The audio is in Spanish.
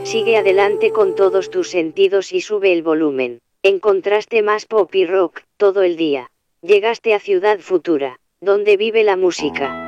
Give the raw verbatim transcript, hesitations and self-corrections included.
Sigue adelante con todos tus sentidos y sube el volumen. Encontraste más pop y rock, todo el día. Llegaste a Ciudad Futura, donde vive la música.